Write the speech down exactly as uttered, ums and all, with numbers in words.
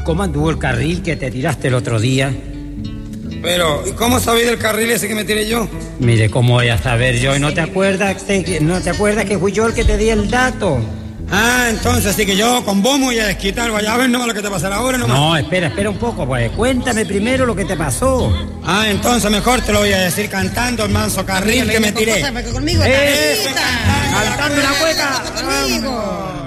cómo anduvo el carril que te tiraste el otro día? Pero, ¿y cómo sabí del carril ese que me tiré yo? Mire, ¿cómo voy a saber yo? ¿Y no te acuerdas, te, no te acuerdas que fui yo el que te di el dato? Ah, entonces sí que yo con vos voy a desquitar, vaya a ver nomás lo que te pasará ahora nomás. No, espera, espera un poco, pues cuéntame primero lo que te pasó. Ah, entonces mejor te lo voy a decir cantando el manso carril que me tiré. Conmigo, ¡Eh! Carlita. ¡Cantando una cueca! Conmigo.